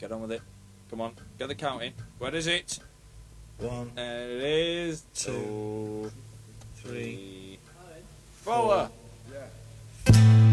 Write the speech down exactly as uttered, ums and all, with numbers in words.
Get on with it. Come on, get the count in. Where is it? One, There it is. Two, Two, three, three, four.